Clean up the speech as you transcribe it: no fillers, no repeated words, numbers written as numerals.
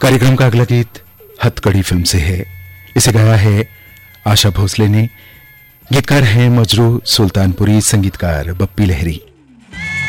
कार्यक्रम का अगला गीत हथकड़ी फिल्म से है। इसे गाया है आशा भोसले ने। गीतकार हैं मजरू सुल्तानपुरी, संगीतकार बप्पी लहरी।